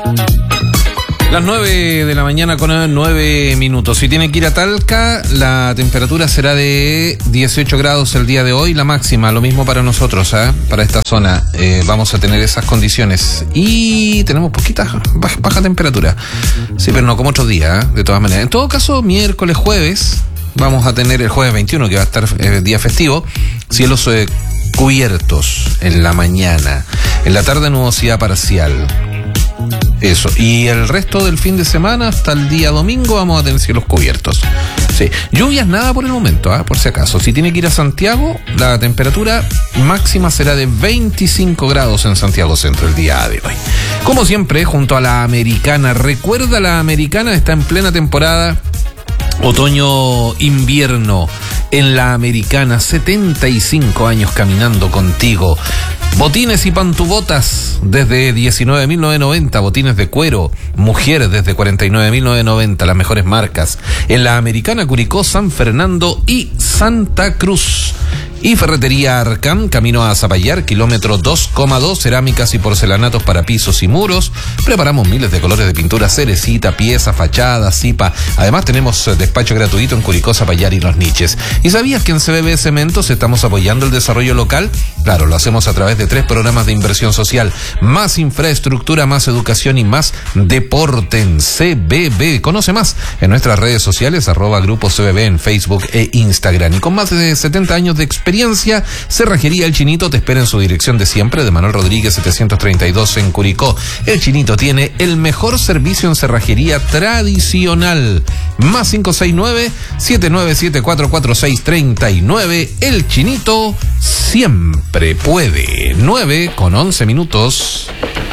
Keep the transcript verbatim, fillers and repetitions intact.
Las nueve de la mañana con nueve minutos. Si tiene que ir a Talca, la temperatura será de dieciocho grados el día de hoy, la máxima, lo mismo para nosotros, ¿eh? Para esta zona eh, vamos a tener esas condiciones y tenemos poquita baja, baja temperatura. Sí, pero no como otros días, ¿eh? De todas maneras. En todo caso, miércoles, jueves, vamos a tener el jueves veintiuno, que va a estar eh, día festivo, cielos eh, cubiertos en la mañana, en la tarde nubosidad parcial. Eso, y el resto del fin de semana hasta el día domingo vamos a tener cielos cubiertos. Sí, lluvias nada por el momento, ¿eh? Por si acaso. Si tiene que ir a Santiago, la temperatura máxima será de veinticinco grados en Santiago Centro el día de hoy. Como siempre, junto a la Americana. Recuerda, la Americana está en plena temporada otoño-invierno. En la Americana, setenta y cinco años caminando contigo. Botines y pantubotas desde diecinueve mil novecientos noventa, botines de cuero, mujeres desde cuarenta y nueve mil novecientos noventa, las mejores marcas. En la Americana, Curicó, San Fernando y Santa Cruz. Y Ferretería Arcán, camino a Zapallar, kilómetro dos coma dos, cerámicas y porcelanatos para pisos y muros. Preparamos miles de colores de pintura, cerecita, pieza, fachada, zipa. Además tenemos despacho gratuito en Curicó, Zapallar y Los Niches. ¿Y sabías que en C B B Cementos estamos apoyando el desarrollo local? Claro, lo hacemos a través de tres programas de inversión social. Más infraestructura, más educación y más deporte en C B B. Conoce más en nuestras redes sociales, arroba Grupo C B B en Facebook e Instagram. Y con más de setenta años de experiencia, Cerrajería El Chinito te espera en su dirección de siempre, de Manuel Rodríguez setecientos treinta y dos en Curicó. El Chinito tiene el mejor servicio en cerrajería tradicional. Más cinco seis nueve, siete nueve siete, cuatro cuatro seis, tres nueve. El Chinito siempre puede. nueve con once minutos.